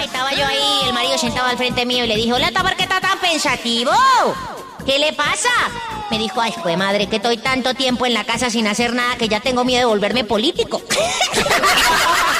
estaba yo ahí, el marido sentado al frente mío y le dije, hola, ¿por qué está tan pensativo? ¿Qué le pasa? Me dijo, ay, jue madre, que estoy tanto tiempo en la casa sin hacer nada que ya tengo miedo de volverme político.